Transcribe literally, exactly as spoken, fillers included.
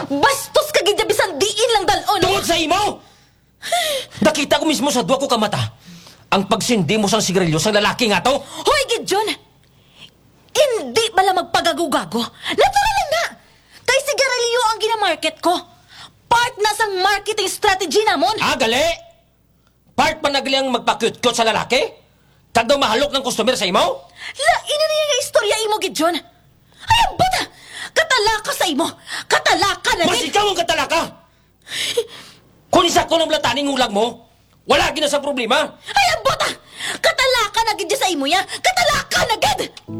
Bastos ka gidya bisan diin lang dalon. Tungod sa imo! Nakita ko mismo sa duwa ko ka mata ang pagsindi mo sang sigarilyo sa lalaki nga to. Hoy, Gideon! Hindi pala magpagago-gago. Natural lang na! Kay sigarilyo ang ginamarket ko. Part na sang marketing strategy namon. Ah, gali? Part pa nagali ang magpa-cute-cute sa lalaki? Kag daw mahalok ng customer sa imo? Lain na niya nga istorya imo, Gideon. Ay, ang bata! Katalaka sa imo! Katalaka na Mas ikaw ang katalaka! Kung isa ko ng lataning ulag mo, wala gina sa problema. Ay, ang bata! Katalaka na gid sa imo ya! Katalaka na gid!